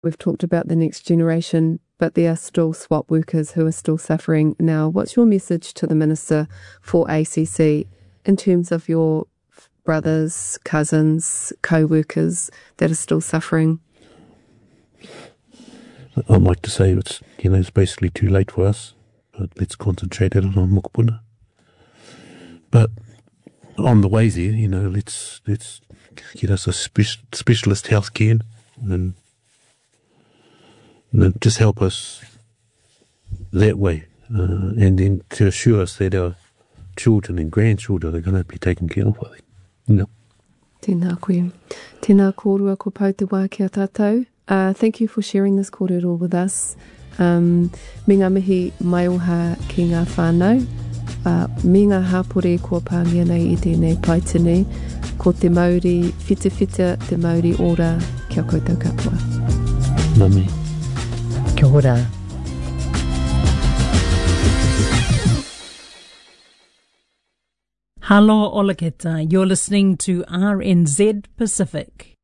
We've talked about the next generation, but there are still swap workers who are still suffering now. What's your message to the Minister for ACC in terms of your brothers, cousins, co-workers that are still suffering? I'd like to say it's basically too late for us. But let's concentrate on Mokopuna. But on the way there, let's get us a specialist health care and just help us that way. And then to assure us that our children and grandchildren are going to be taken care of, I think. Tēnā koe. Tēnā kōrua ko pau te wā kia tātou. Thank you for sharing this kōrero with us. Me ngā mihi mai oha ki ngā whānau. Me ngā hāpore kua pāngia nei I tēnei paitene. Ko te Māori, whita te Māori ora, kia koutou katoa. Mami. Kia ora. Hello, Olaketa. You're listening to RNZ Pacific.